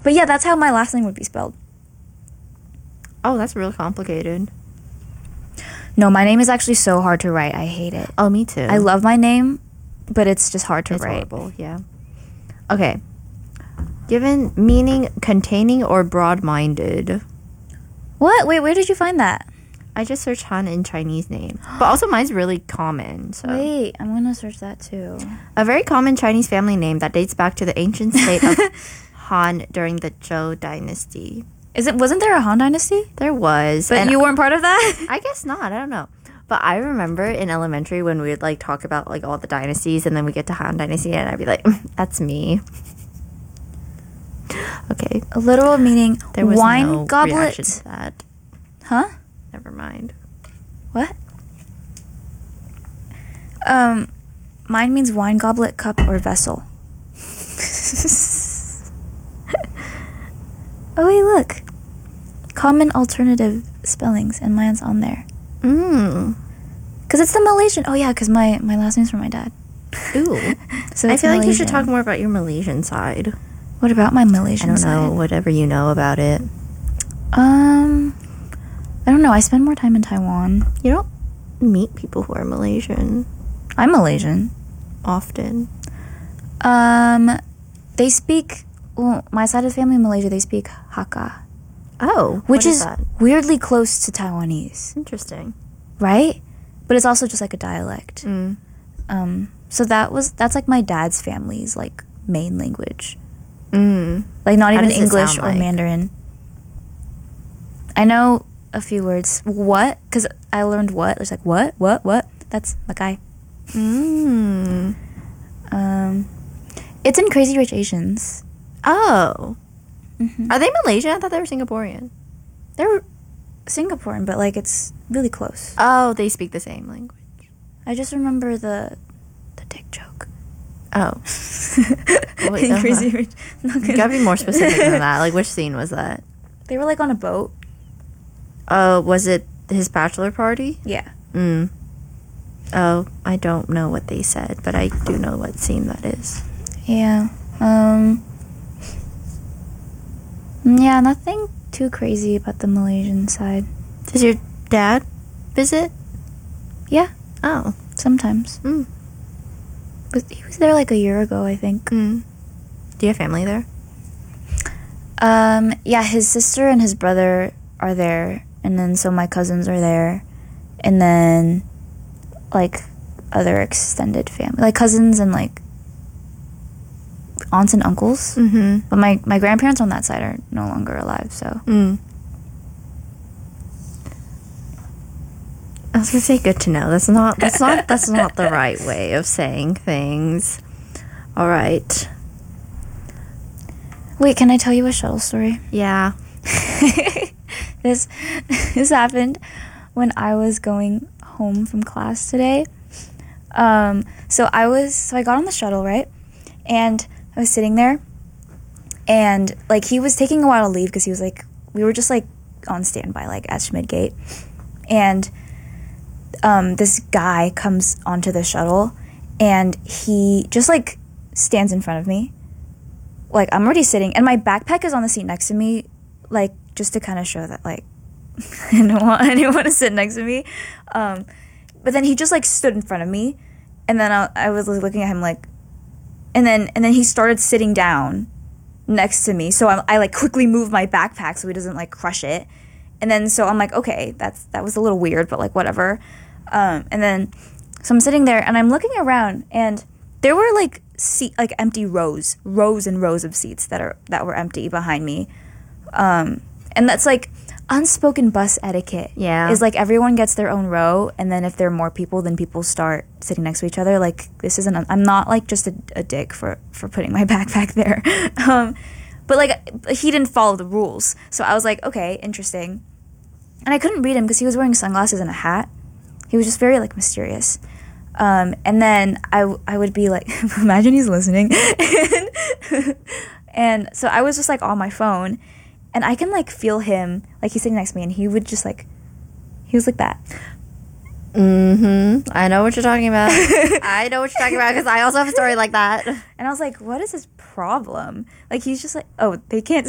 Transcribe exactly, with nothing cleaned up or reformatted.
But yeah, that's how my last name would be spelled. Oh, that's really complicated. No, my name is actually so hard to write. I hate it. Oh, me too. I love my name, but it's just hard to it's write. Horrible, yeah. Okay. Given meaning containing or broad-minded. What? Wait, where did you find that? I just searched Han in Chinese name. But also mine's really common. So. Wait, I'm going to search that too. A very common Chinese family name that dates back to the ancient state of Han during the Zhou dynasty. Is it? Wasn't there a Han dynasty? There was. But you weren't part of that? I guess not. I don't know. But I remember in elementary when we would like talk about like all the dynasties and then we get to Han dynasty and I'd be like, that's me. Okay. A literal meaning there was wine no goblet. reaction to that. Huh? Never mind. What? Um, mine means wine goblet, cup, or vessel. Oh wait, look. Common alternative spellings, and mine's on there. Mm. Cause it's the Malaysian. Oh yeah, cause my my last name's from my dad. Ooh. So I it's feel like you should Malaysian. talk more about your Malaysian side. What about my Malaysian I don't side? know. Whatever you know about it. Um, I don't know. I spend more time in Taiwan. You don't meet people who are Malaysian I'm Malaysian. often. Um, they speak. Well, my side of the family in Malaysia, they speak Hakka, Oh, which what is, is that? weirdly close to Taiwanese, Interesting. right? But it's also just like a dialect. Mm. Um, so that was that's like my dad's family's like main language. Mm. Like not How even does it English sound or like? Mandarin. I know a few words. What? Because I learned what. It's like what, what, what. That's Makai. Mm. Um, it's in Crazy Rich Asians. Oh. Mm-hmm. Are they Malaysian? I thought they were Singaporean. They're Singaporean, but like it's really close. Oh, they speak the same language. I just remember the the dick joke. Oh. Wait, In uh-huh. Crazy Rich. Not You gotta be more specific than that. Like, which scene was that? They were like on a boat. Oh, was it his bachelor party? Yeah. Mm. Oh, I don't know what they said, but I do know what scene that is. Yeah. Um. Yeah, nothing too crazy about the Malaysian side. Does your dad visit? Yeah, Oh. sometimes. Mm. But he was there like a year ago, I think. Mm. Do you have family there? Um, yeah, his sister and his brother are there, and then so my cousins are there, and then like other extended family, like cousins and like aunts and uncles. Mm-hmm. But my my grandparents on that side are no longer alive, so. Mm. I was gonna say good to know. That's not that's not that's not the right way of saying things. All right. Wait, can I tell you a shuttle story? Yeah. this this happened when I was going home from class today. Um, so I was so I got on the shuttle, right? And I was sitting there, and like he was taking a while to leave because he was like we were just like on standby like at Schmidgate, and um, this guy comes onto the shuttle, and he just like stands in front of me. Like I'm already sitting, and my backpack is on the seat next to me, like just to kind of show that like I didn't want anyone to sit next to me. Um, but then he just like stood in front of me, and then I, I was looking at him like, and then and then he started sitting down next to me. So I, I like quickly moved my backpack so he doesn't like crush it, and then so I'm like, okay, that's that was a little weird, but like whatever. Um, and then so I'm sitting there and I'm looking around, and there were like seat like empty rows, rows and rows of seats that are that were empty behind me. Um, and that's like unspoken bus etiquette. Yeah. Is like everyone gets their own row, and then if there are more people, then people start sitting next to each other. Like this isn't. I'm not like just a, a dick for for putting my backpack there. um, but like he didn't follow the rules, so I was like, okay, interesting. And I couldn't read him because he was wearing sunglasses and a hat. He was just very like mysterious. Um, and then I, I would be like, imagine he's listening. and, and so I was just like on my phone, and I can like feel him, like he's sitting next to me, and he would just like, he was like that. Mm-hmm. I know what you're talking about. I know what you're talking about because I also have a story like that. And I was like, what is his problem? Like he's just like, oh, they can't